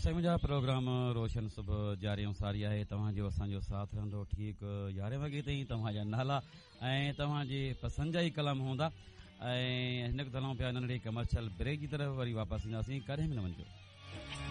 अच्छा, मुंहिंजा प्रोग्राम रोशन सुबुह जारी ऐं सारी आहे. तव्हांजो असांजो साथ रहंदो ठीकु 11 वॻे ताईं. तव्हांजा नाला ऐं तव्हांजे पसंदि जा ई कलम हूंदा. ऐं हिन हलूं पिया नंढड़ी कमर्शियल ब्रेक जी तरफ़, वरी वापसि ईंदासीं. कॾहिं बि न वञिजो.